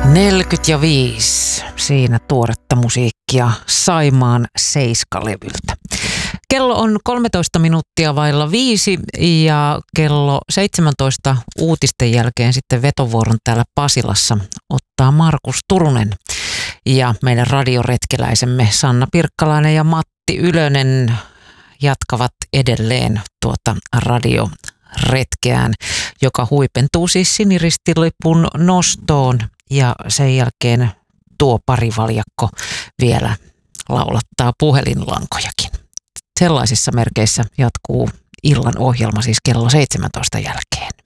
45. Siinä tuoretta musiikkia Saimaan Seiska-levyltä. Kello on 13 minuuttia vailla 5 ja kello 17 uutisten jälkeen sitten vetovuoron täällä Pasilassa ottaa Markus Turunen. Ja meidän radioretkeläisemme Sanna Pirkkalainen ja Matti Ylönen jatkavat edelleen tuota radioretkeään, joka huipentuu siis siniristilipun nostoon ja sen jälkeen tuo parivaljakko vielä laulattaa puhelinlankojakin. Sellaisissa merkeissä jatkuu illan ohjelma siis kello 17 jälkeen.